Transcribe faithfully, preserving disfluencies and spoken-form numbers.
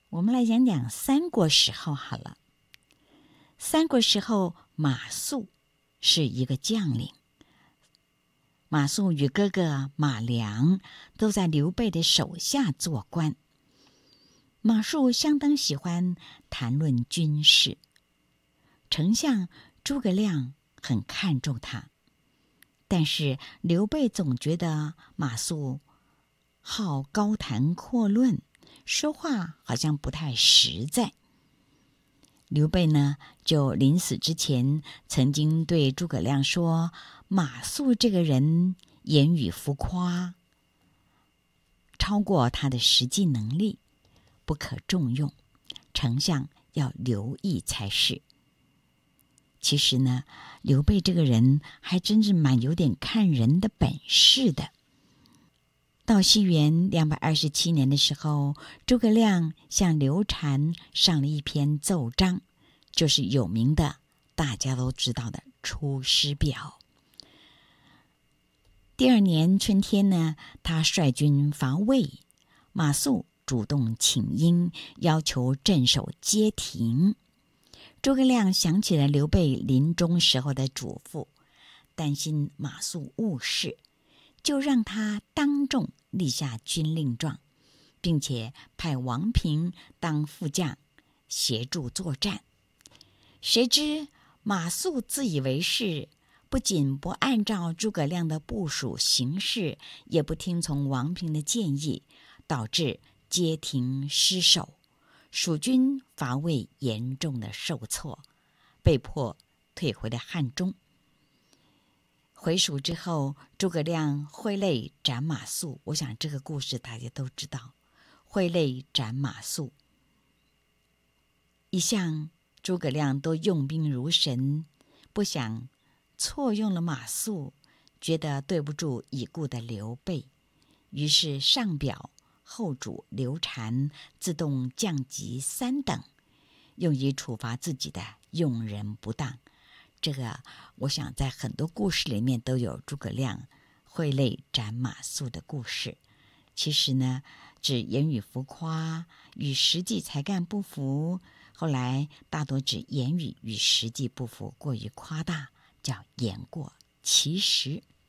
我们来讲讲三国时候好了。三国时候，马谡是一个将领。马谡与哥哥马良都在刘备的手下做官。马谡相当喜欢谈论军事，丞相诸葛亮很看重他，但是刘备总觉得马谡好高谈阔论，说话好像不太实在。刘备呢，就临死之前曾经对诸葛亮说，马谡这个人言语浮夸，超过他的实际能力，不可重用，丞相要留意才是。其实呢，刘备这个人还真是蛮有点看人的本事的。到西元两百二十七年的时候，诸葛亮向刘禅上了一篇奏章，就是有名的大家都知道的《出师表》。第二年春天呢，他率军伐魏，马谡主动请缨，要求镇守街亭。诸葛亮想起了刘备临终时候的嘱咐，担心马谡误事，就让他当众立下军令状，并且派王平当副将协助作战。谁知马谡自以为是，不仅不按照诸葛亮的部署行事，也不听从王平的建议，导致街亭失守，蜀军伐魏严重的受挫，被迫退回了汉中。回蜀之后，诸葛亮挥泪斩马谡，我想这个故事大家都知道，挥泪斩马谡。一向诸葛亮都用兵如神，不想错用了马谡，觉得对不住已故的刘备，于是上表后主刘禅自动降级三等，用以处罚自己的用人不当。这个我想在很多故事里面都有诸葛亮挥泪斩马谡的故事。其实呢，指言语浮夸，与实际才干不符，后来大多指言语与实际不符，过于夸大，叫言过其实。